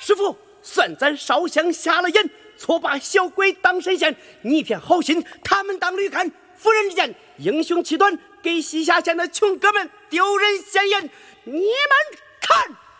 师傅，算咱烧香瞎了眼，错把小鬼当神仙，逆天好心，他们当驴看。夫人之见，英雄气短，给西夏县的穷哥们丢人现眼。你们看。